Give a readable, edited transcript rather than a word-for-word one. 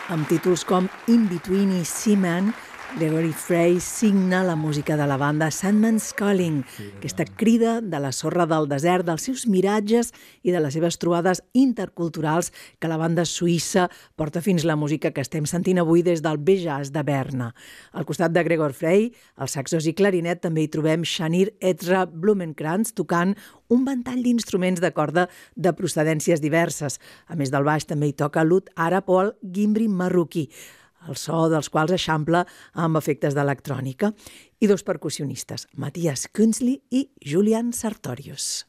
Amb títols com In Between i Seaman, Gregory Frey signa la música de la banda Sandman's Calling, aquesta crida de la sorra del desert, dels seus miratges i de les seves trobades interculturals que la banda suïssa porta fins la música que estem sentint avui des del Bejas de Berna. Al costat de Gregor Frey, als saxos i clarinet, també hi trobem Shanir Ezra Blumenkrantz tocant un ventall d'instruments de corda de procedències diverses. A més del baix també hi toca l'ud àrab o el gimbri marroquí, el so dels quals eixampla amb efectes d'electrònica, i dos percussionistes, Matthias Künzli i Julian Sartorius.